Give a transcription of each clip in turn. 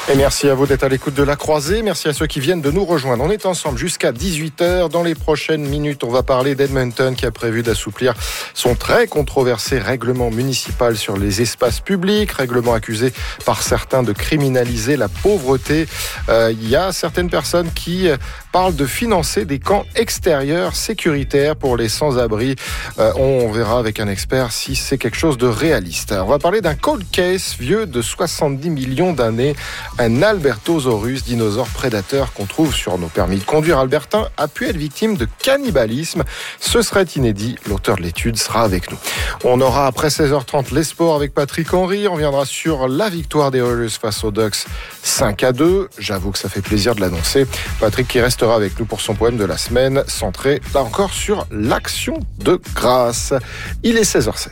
Et merci à vous d'être à l'écoute de La Croisée. Merci à ceux qui viennent de nous rejoindre. On est ensemble jusqu'à 18h. Dans les prochaines minutes, on va parler d'Edmonton qui a prévu d'assouplir son très controversé règlement municipal sur les espaces publics. Règlement accusé par certains de criminaliser la pauvreté. Il y a certaines personnes qui parlent de financer des camps extérieurs sécuritaires pour les sans-abri. On verra avec un expert si c'est quelque chose de réaliste. On va parler d'un cold case vieux de 70 millions d'années. Un Albertosaurus, dinosaure prédateur qu'on trouve sur nos permis de conduire albertains, a pu être victime de cannibalisme. Ce serait inédit. L'auteur de l'étude sera avec nous. On aura après 16h30 les sports avec Patrick Henry. On viendra sur la victoire des Oilers face aux Ducks 5-2. J'avoue que ça fait plaisir de l'annoncer. Patrick qui restera avec nous pour son poème de la semaine, centré là encore sur l'action de grâce. Il est 16h07.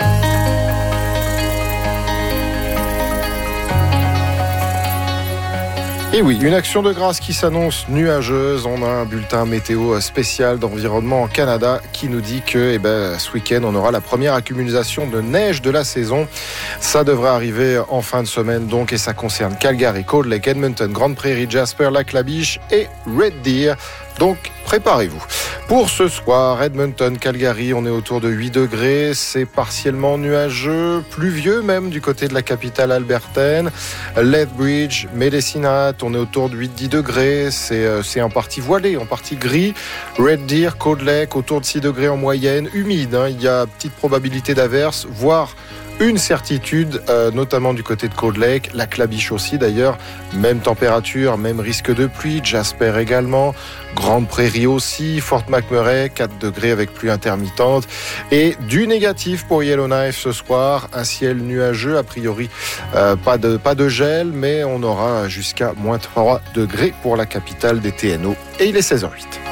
Et oui, une action de grâce qui s'annonce nuageuse. On a un bulletin météo spécial d'Environnement Canada qui nous dit que ce week-end, on aura la première accumulation de neige de la saison. Ça devrait arriver en fin de semaine donc, et ça concerne Calgary, Cold Lake, Edmonton, Grande Prairie, Jasper, Lac-La-Biche et Red Deer. Donc, préparez-vous. Pour ce soir, Edmonton, Calgary, on est autour de 8 degrés. C'est partiellement nuageux, pluvieux même du côté de la capitale albertaine. Lethbridge, Medicine Hat, on est autour de 8-10 degrés. C'est en partie voilé, en partie gris. Red Deer, Cold Lake, autour de 6 degrés en moyenne. Humide, il y a petite probabilité d'averse, voire une certitude, notamment du côté de Cold Lake, Lac-La-Biche aussi d'ailleurs, même température, même risque de pluie, Jasper également, Grande Prairie aussi, Fort McMurray, 4 degrés avec pluie intermittente, et du négatif pour Yellowknife ce soir, un ciel nuageux, a priori pas de gel, mais on aura jusqu'à moins 3 degrés pour la capitale des TNO, et il est 16h08.